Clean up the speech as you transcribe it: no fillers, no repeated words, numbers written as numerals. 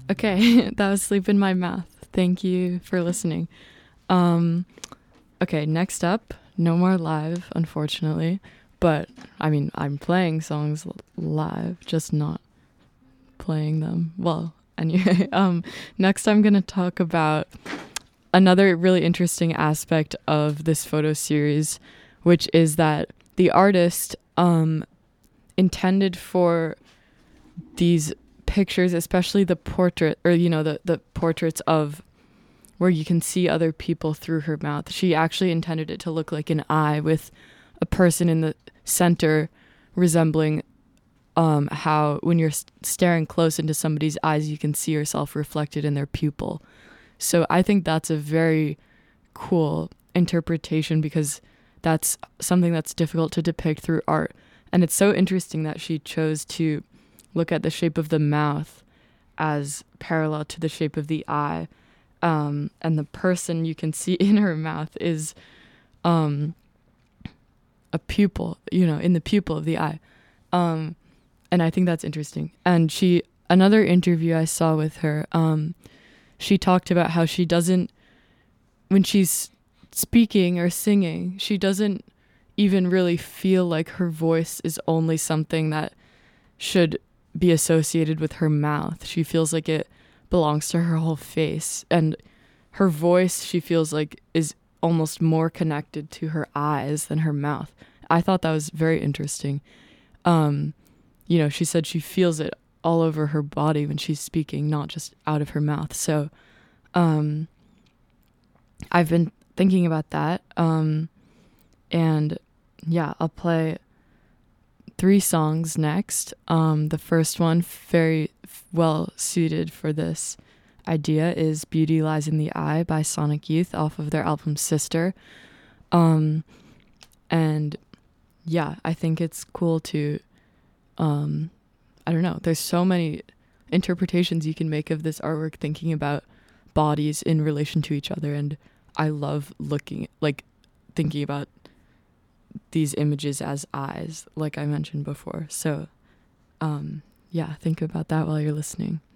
Okay, that was Sleep in My Mouth. Thank you for listening. Um, okay, next up, no more live, unfortunately. But I mean, I'm playing songs live, just not playing them. Well, anyway, next I'm gonna talk about another really interesting aspect of this photo series, which is that the artist intended for these pictures, especially the portrait, or the portraits of where you can see other people through her mouth. She actually intended it to look like an eye with a person in the center, resembling how when you're staring close into somebody's eyes, you can see yourself reflected in their pupil. So I think that's a very cool interpretation because that's something that's difficult to depict through art. And it's so interesting that she chose to look at the shape of the mouth as parallel to the shape of the eye. And the person you can see in her mouth is um, a pupil, in the pupil of the eye. And I think that's interesting. And another interview I saw with her, she talked about how she doesn't, when she's speaking or singing, she doesn't even really feel like her voice is only something that should be associated with her mouth. She feels like it belongs to her whole face. And her voice, she feels like, is almost more connected to her eyes than her mouth. I thought that was very interesting. She said she feels it all over her body when she's speaking, not just out of her mouth. So I've been thinking about that. And yeah, I'll play 3 songs next. The first one, very well suited for this idea, is Beauty Lies in the Eye by Sonic Youth off of their album Sister. And yeah, I think it's cool to, I don't know, there's so many interpretations you can make of this artwork thinking about bodies in relation to each other. And I love thinking about these images as eyes, like I mentioned before. So, yeah, think about that while you're listening.